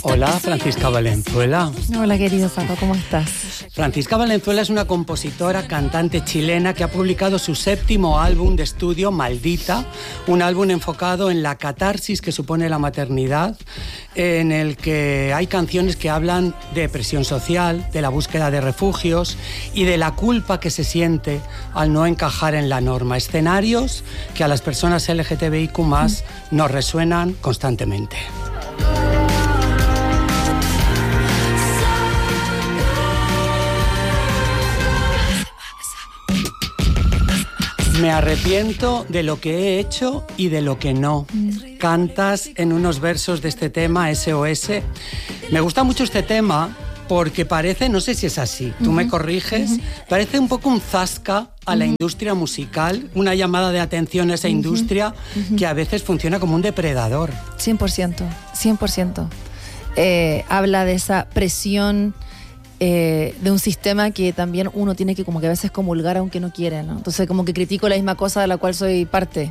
Hola, Francisca Valenzuela. Hola, querido Paco, ¿cómo estás? Francisca Valenzuela es una compositora, cantante chilena que ha publicado su 7º álbum de estudio, Maldita, un álbum enfocado en la catarsis que supone la maternidad, en el que hay canciones que hablan de presión social, de la búsqueda de refugios y de la culpa que se siente al no encajar en la norma. Escenarios que a las personas LGTBIQ+ nos resuenan constantemente. Me arrepiento de lo que he hecho y de lo que no. Cantas en unos versos de este tema, SOS. Me gusta mucho este tema porque parece, no sé si es así, tú me corriges, parece un poco un zasca a la industria musical, una llamada de atención a esa industria que a veces funciona como un depredador. 100%. Habla de esa presión de un sistema que también uno tiene que como que a veces comulgar aunque no quiera, ¿no? Entonces como que critico la misma cosa de la cual soy parte.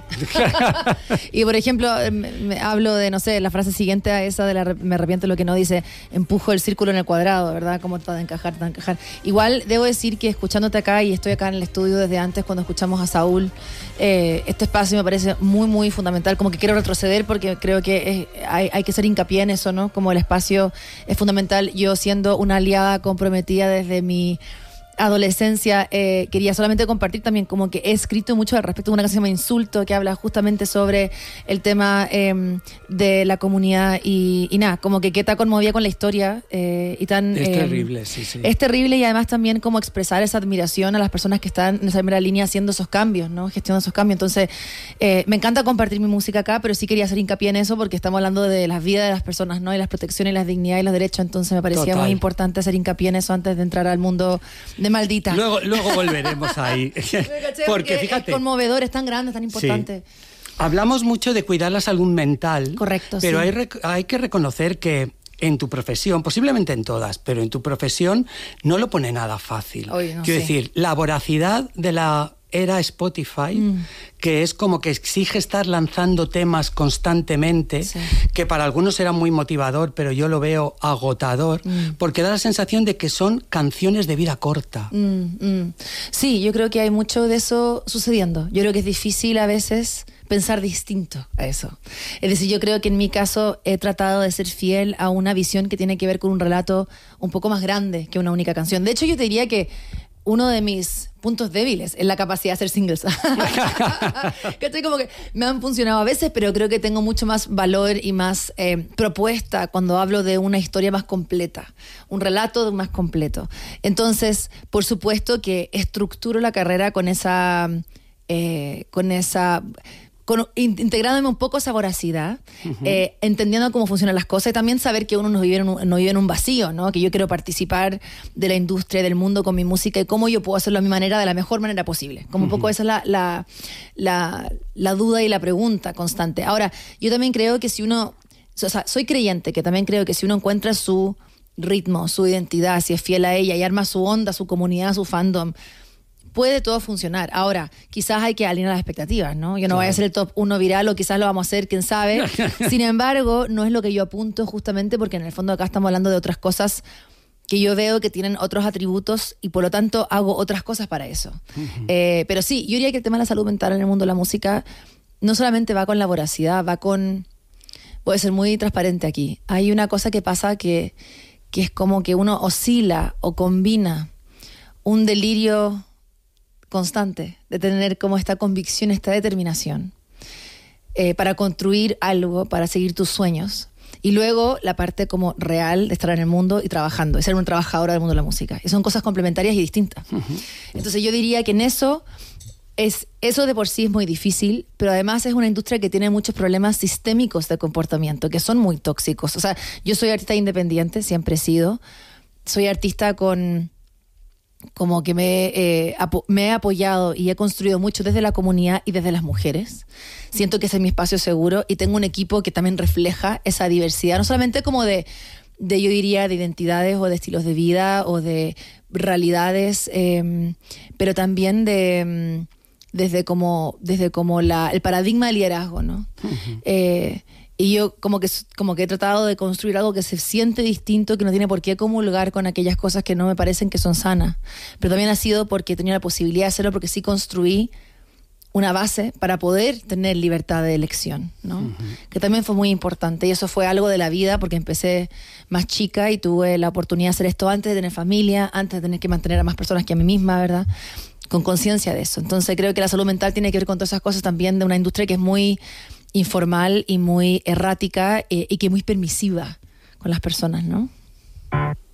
Y por ejemplo, me hablo de, no sé, la frase siguiente a esa de me arrepiento de lo que no, dice, empujo el círculo en el cuadrado, ¿verdad? Como está de encajar. Igual debo decir que escuchándote acá, y estoy acá en el estudio desde antes cuando escuchamos a Saúl, este espacio me parece muy, muy fundamental, como que quiero retroceder porque creo que hay que hacer hincapié en eso, ¿no? Como el espacio es fundamental. Yo siendo una aliada comprometida desde mi adolescencia, quería solamente compartir también como que he escrito mucho al respecto de una canción que se llama Insulto, que habla justamente sobre el tema de la comunidad y nada, como que tan conmovida con la historia y tan... Es terrible, sí. Es terrible, y además también como expresar esa admiración a las personas que están en esa primera línea haciendo esos cambios, ¿no? Gestionando esos cambios. Entonces, me encanta compartir mi música acá, pero sí quería hacer hincapié en eso porque estamos hablando de las vidas de las personas, ¿no? Y las protecciones, y las dignidades y los derechos. Entonces me parecía muy importante hacer hincapié en eso antes de entrar al mundo de Maldita. Luego volveremos ahí. Porque fíjate, es conmovedor, es tan grande, es tan importante. Sí. Hablamos mucho de cuidar la salud mental. Correcto, pero sí. hay que reconocer que en tu profesión, posiblemente en todas, pero en tu profesión no lo pone nada fácil. Quiero decir, la voracidad de la era Spotify, que es como que exige estar lanzando temas constantemente, que para algunos era muy motivador, pero yo lo veo agotador, porque da la sensación de que son canciones de vida corta. Sí, yo creo que hay mucho de eso sucediendo. Yo creo que es difícil a veces pensar distinto a eso. Es decir, yo creo que en mi caso he tratado de ser fiel a una visión que tiene que ver con un relato un poco más grande que una única canción. De hecho, yo te diría que uno de mis puntos débiles es la capacidad de hacer singles. ¿Cachai? Como que me han funcionado a veces, pero creo que tengo mucho más valor y más propuesta cuando hablo de una historia más completa, un relato más completo. Entonces, por supuesto que estructuro la carrera integrándome un poco esa voracidad, entendiendo cómo funcionan las cosas, y también saber que uno no vive en un vacío, ¿no? Que yo quiero participar de la industria, del mundo con mi música, y cómo yo puedo hacerlo a mi manera, de la mejor manera posible. Como un poco esa es la duda y la pregunta constante. Ahora, yo también creo que soy creyente, que también creo que si uno encuentra su ritmo, su identidad, si es fiel a ella y arma su onda, su comunidad, su fandom, puede todo funcionar. Ahora, quizás hay que alinear las expectativas, ¿no? Yo no voy a ser el top 1 viral, o quizás lo vamos a hacer, quién sabe. Sin embargo, no es lo que yo apunto, justamente porque en el fondo acá estamos hablando de otras cosas que yo veo que tienen otros atributos, y por lo tanto hago otras cosas para eso. Pero sí, yo diría que el tema de la salud mental en el mundo de la música no solamente va con la voracidad, voy a ser muy transparente aquí. Hay una cosa que pasa que es como que uno oscila o combina un delirio constante de tener como esta convicción, esta determinación para construir algo, para seguir tus sueños, y luego la parte como real de estar en el mundo y trabajando, y ser una trabajadora del mundo de la música, y son cosas complementarias y distintas. Entonces yo diría que en eso de por sí es muy difícil, pero además es una industria que tiene muchos problemas sistémicos de comportamiento que son muy tóxicos. O sea, yo soy artista independiente, siempre he sido, soy artista como que me he apoyado y he construido mucho desde la comunidad y desde las mujeres. Siento que ese es mi espacio seguro, y tengo un equipo que también refleja esa diversidad, no solamente como de yo diría, de identidades o de estilos de vida o de realidades, pero también desde como el paradigma del liderazgo, ¿no? Y yo como que he tratado de construir algo que se siente distinto, que no tiene por qué comulgar con aquellas cosas que no me parecen que son sanas. Pero también ha sido porque tenía la posibilidad de hacerlo, porque sí construí una base para poder tener libertad de elección, ¿no? Uh-huh. Que también fue muy importante. Y eso fue algo de la vida, porque empecé más chica y tuve la oportunidad de hacer esto antes de tener familia, antes de tener que mantener a más personas que a mí misma, ¿verdad? Con conciencia de eso. Entonces creo que la salud mental tiene que ver con todas esas cosas también, de una industria que es muy informal y muy errática y que es muy permisiva con las personas, ¿no?